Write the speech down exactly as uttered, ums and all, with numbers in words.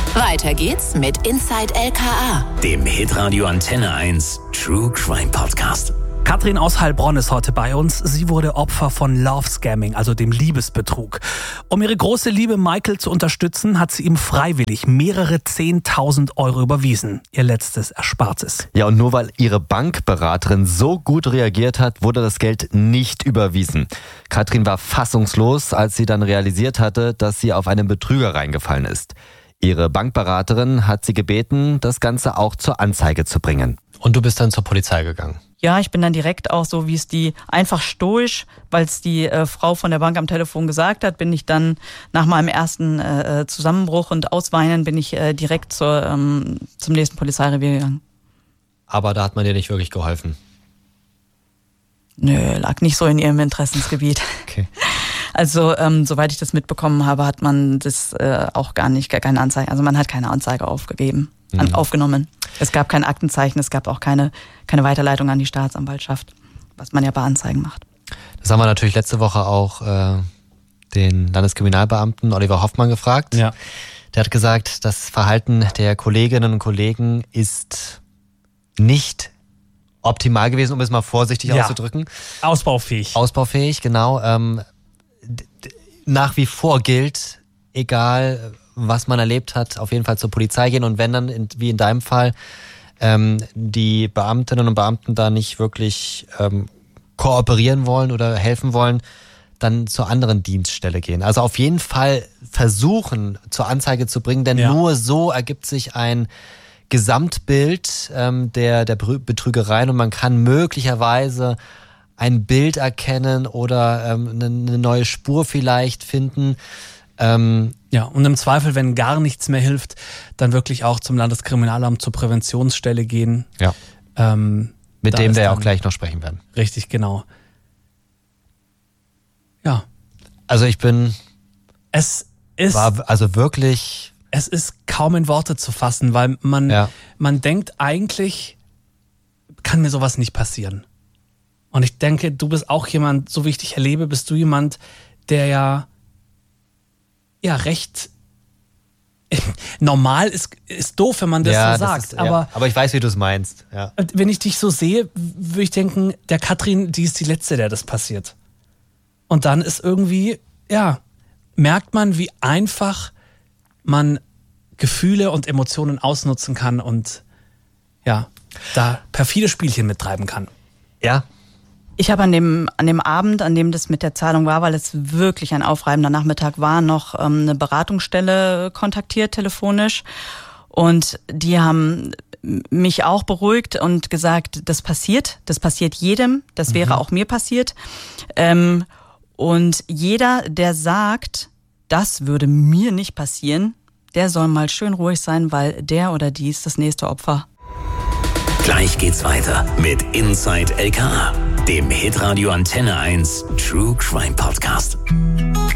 Weiter geht's mit Inside L K A, dem Hitradio Antenne eins True Crime Podcast. Katrin aus Heilbronn ist heute bei uns. Sie wurde Opfer von Love Scamming, also dem Liebesbetrug. Um ihre große Liebe Michael zu unterstützen, hat sie ihm freiwillig mehrere zehntausend Euro überwiesen. Ihr letztes Erspartes. Ja, und nur weil ihre Bankberaterin so gut reagiert hat, wurde das Geld nicht überwiesen. Katrin war fassungslos, als sie dann realisiert hatte, dass sie auf einen Betrüger reingefallen ist. Ihre Bankberaterin hat sie gebeten, das Ganze auch zur Anzeige zu bringen. Und du bist dann zur Polizei gegangen? Ja, ich bin dann direkt auch so, wie es die, einfach stoisch, weil es die äh, Frau von der Bank am Telefon gesagt hat, bin ich dann nach meinem ersten äh, Zusammenbruch und Ausweinen, bin ich äh, direkt zur, ähm, zum nächsten Polizeirevier gegangen. Aber da hat man dir nicht wirklich geholfen? Nö, lag nicht so in ihrem Interessensgebiet. Okay. Also, ähm, soweit ich das mitbekommen habe, hat man das äh, auch gar nicht, gar keine Anzeige, also man hat keine Anzeige aufgegeben, an, mhm. aufgenommen. Es gab kein Aktenzeichen, es gab auch keine, keine Weiterleitung an die Staatsanwaltschaft, was man ja bei Anzeigen macht. Das haben wir natürlich letzte Woche auch äh, den Landeskriminalbeamten Oliver Hoffmann gefragt. Ja. Der hat gesagt, das Verhalten der Kolleginnen und Kollegen ist nicht optimal gewesen, um es mal vorsichtig ja. auszudrücken. Ausbaufähig. Ausbaufähig, genau. Ähm, d- d- nach wie vor gilt, egal was man erlebt hat, auf jeden Fall zur Polizei gehen und wenn dann, in, wie in deinem Fall, ähm, die Beamtinnen und Beamten da nicht wirklich ähm, kooperieren wollen oder helfen wollen, dann zur anderen Dienststelle gehen. Also auf jeden Fall versuchen, zur Anzeige zu bringen, denn ja. nur so ergibt sich ein Gesamtbild ähm, der, der Betrügereien und man kann möglicherweise ein Bild erkennen oder ähm, eine, eine neue Spur vielleicht finden. Ähm, ja, und im Zweifel, wenn gar nichts mehr hilft, dann wirklich auch zum Landeskriminalamt, zur Präventionsstelle gehen. Ja. Ähm, Mit dem wir ja auch gleich noch sprechen werden. Richtig, genau. Ja. Also ich bin... Es ist... War also wirklich... Es ist kaum in Worte zu fassen, weil man, ja. man denkt eigentlich, kann mir sowas nicht passieren. Und ich denke, du bist auch jemand, so wie ich dich erlebe, bist du jemand, der ja, ja recht normal ist, ist doof, wenn man das ja, so sagt. Das ist, aber, ja. aber ich weiß, wie du es meinst. Ja. Wenn ich dich so sehe, würde ich denken, der Katrin, die ist die Letzte, der das passiert. Und dann ist irgendwie, ja, merkt man, wie einfach man Gefühle und Emotionen ausnutzen kann und ja, da perfide Spielchen mittreiben kann. Ja. Ich habe an dem, an dem Abend, an dem das mit der Zahlung war, weil es wirklich ein aufreibender Nachmittag war, noch ähm, eine Beratungsstelle kontaktiert, telefonisch. Und die haben mich auch beruhigt und gesagt, das passiert, das passiert jedem, das wäre mhm. auch mir passiert. Ähm, und jeder, der sagt, das würde mir nicht passieren, der soll mal schön ruhig sein, weil der oder die ist das nächste Opfer. Gleich geht's weiter mit Inside L K A, dem Hitradio Antenne eins True Crime Podcast.